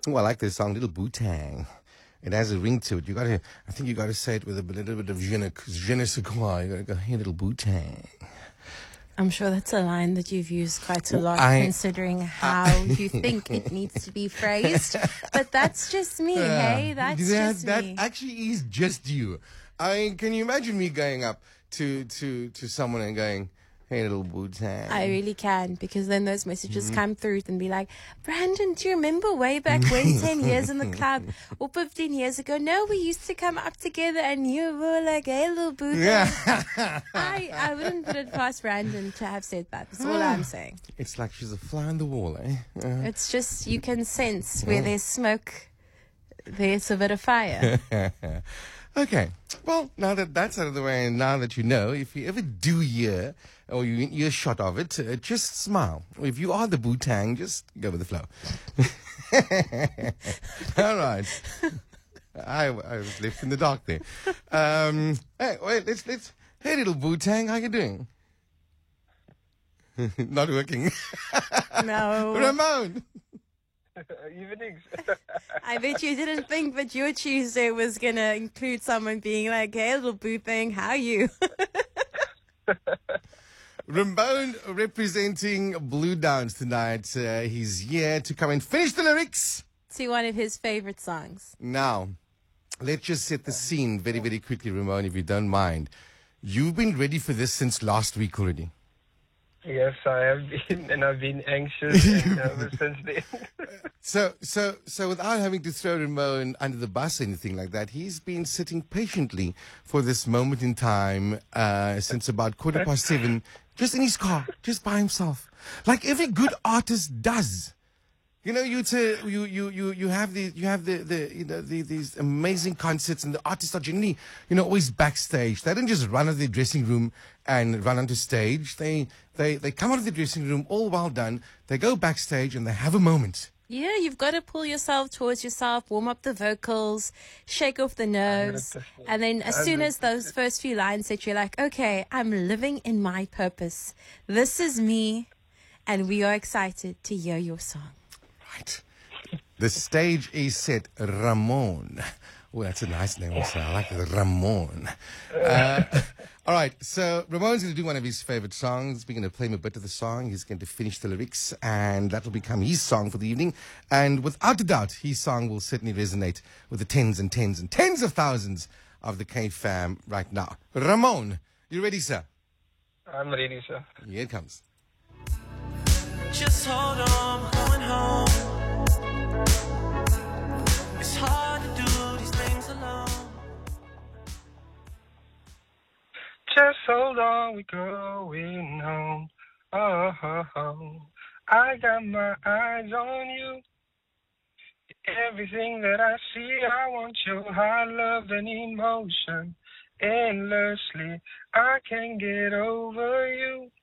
Oh, I like this song, Little Bootang. It has a ring to it. I think you gotta say it with a little bit of je ne sais quoi. You gotta go, hey, Little Bootang. I'm sure that's a line that you've used quite a lot, I- considering how you think it needs to be phrased. But that's just me, hey? That's just that me. actually is just you. Can you imagine me going up to someone and going, hey, Little Bootang? I really can, because then those messages come through and be like, Brandon, do you remember way back when 10 years in the club or 15 years ago? No, we used to come up together and you were like, hey, little boo. Yeah. I wouldn't put it past Brandon to have said that. That's all I'm saying. It's like she's a fly on the wall, eh? It's just you can sense where there's smoke, there's a bit of fire. Okay. Well, now that that's out of the way, and now that you know, if you ever do hear or you hear a shot of it, just smile. If you are the Bootang, just go with the flow. All right. I was left in the dark there. Hey, wait, let's. Hey, little Bootang, how you doing? Not working. No. Ramon. Evenings. I bet you didn't think that your Tuesday was going to include someone being like, hey, little boo thing, how you? Ramon representing Blue Downs tonight. He's here to come and finish the lyrics. To one of his favorite songs. Now, let's just set the scene very, very quickly, Ramon, if you don't mind. You've been ready for this since last week already. Yes, I have been, and I've been anxious and nervous since then. So without having to throw Ramon under the bus or anything like that, he's been sitting patiently for this moment in time since about 7:15, just in his car, just by himself, like every good artist does. You know, you have these amazing concerts, and the artists are generally, always backstage. They don't just run out of their dressing room and run onto stage. They come out of the dressing room all well done. They go backstage and they have a moment. Yeah, you've got to pull yourself towards yourself, warm up the vocals, shake off the nerves. 100%. And then as soon as those first few lines hit, you're like, okay, I'm living in my purpose. This is me. And we are excited to hear your song. Right. The stage is set. Ramon. Oh, that's a nice name also. I like it. Ramon. All right. So Ramon's going to do one of his favorite songs. We're going to play him a bit of the song. He's going to finish the lyrics, and that will become his song for the evening. And without a doubt, his song will certainly resonate with the tens and tens and tens of thousands of the K-fam right now. Ramon, you ready, sir? I'm ready, sir. Here it comes. Just hold on, we're going home. It's hard to do these things alone. Just hold on, we're going home. Oh, I got my eyes on you. Everything that I see, I want your high love and emotion endlessly. I can't get over you.